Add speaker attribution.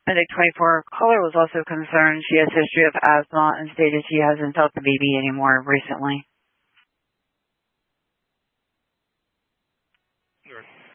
Speaker 1: Medic 24 caller was also concerned she has history of asthma and stated she hasn't felt the baby anymore recently.